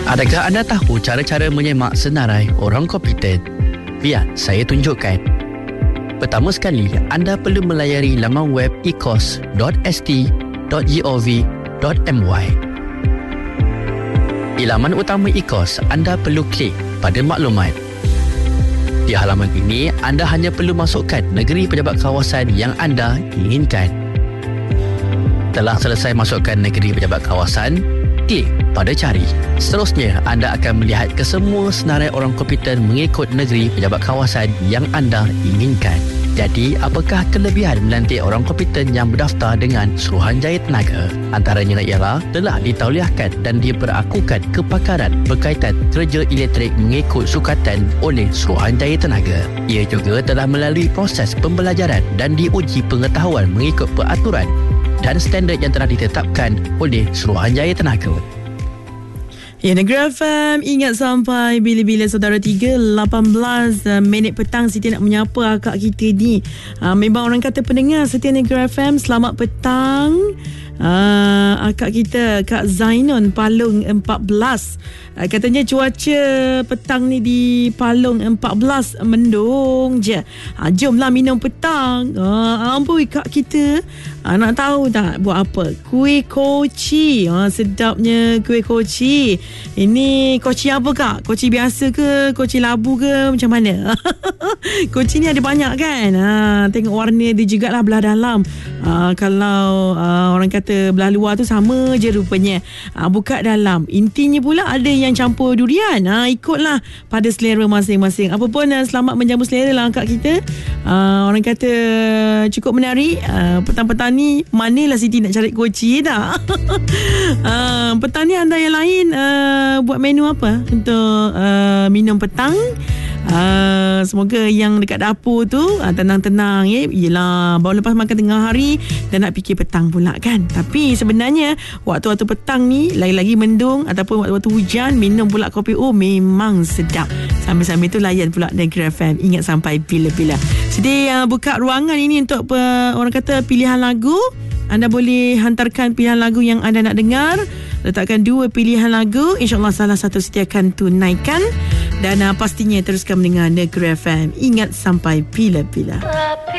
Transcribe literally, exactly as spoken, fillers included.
Adakah anda tahu cara-cara menyemak senarai orang kompeten? Biar saya tunjukkan. Pertama sekali, anda perlu melayari laman web e c o s dot s t dot gov dot m y. Di laman utama e c o s, anda perlu klik pada maklumat. Di halaman ini, anda hanya perlu masukkan negeri pejabat kawasan yang anda inginkan. Telah selesai masukkan negeri pejabat kawasan, klik pada cari. Seterusnya, anda akan melihat kesemua senarai orang kompeten mengikut negeri pejabat kawasan yang anda inginkan. Jadi, apakah kelebihan melantik orang kompeten yang berdaftar dengan Suruhanjaya Tenaga? Antaranya ialah telah ditauliahkan dan diperakukan kepakaran berkaitan kerja elektrik mengikut sukatan oleh Suruhanjaya Tenaga. Ia juga telah melalui proses pembelajaran dan diuji pengetahuan mengikut peraturan dan standard yang telah ditetapkan oleh Suruhanjaya Tenaga. Ya, Negeri F M, ingat sampai bila-bila saudara. Tiga lapan belas minit petang, Siti nak menyapa akak kita ni. uh, Memang orang kata pendengar setia Negeri F M, selamat petang. uh, Akak kita, Kak Zainun, Palung empat belas. uh, Katanya cuaca petang ni di Palung empat belas mendung je. uh, Jomlah minum petang. uh, Ampun kak kita, uh, nak tahu tak buat apa? Kuih koci. uh, Sedapnya kuih koci. Ini koci apa kak? Koci biasa ke? Koci labu ke? Macam mana? Koci ni ada banyak kan? Ha, tengok warna dia jugalah belah dalam. Ha, kalau ha, orang kata belah luar tu sama je rupanya. Ha, buka dalam. Intinya pula ada yang campur durian. Ha, ikutlah pada selera masing-masing. Apa pun, selamat menjamu selera lah kak kita. Ha, orang kata cukup menarik. Ha, petang-petang ni manalah Siti nak cari koci tak? Ha, petang ni anda yang lain Uh, buat menu apa untuk uh, minum petang? Uh, semoga yang dekat dapur tu uh, tenang-tenang ya. Yelah, baru lepas makan tengah hari dan nak fikir petang pula kan. Tapi sebenarnya waktu-waktu petang ni, lagi-lagi mendung ataupun waktu-waktu hujan, minum pula kopi O memang sedap. Sambil-sambil tu layan pula Negeri F M, ingat sampai bila-bila. Jadi uh, buka ruangan ini untuk uh, orang kata pilihan lagu. Anda boleh hantarkan pilihan lagu yang anda nak dengar. Letakkan dua pilihan lagu, InsyaAllah salah satu Siti akan tunaikan. Dan uh, pastinya teruskan mendengar Negeri F M, ingat sampai bila-bila.